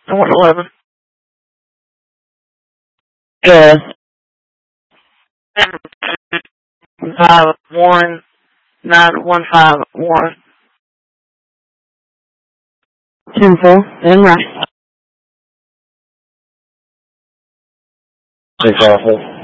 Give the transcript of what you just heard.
I want 11. Yes. 51915 10-4, and right. 6-4.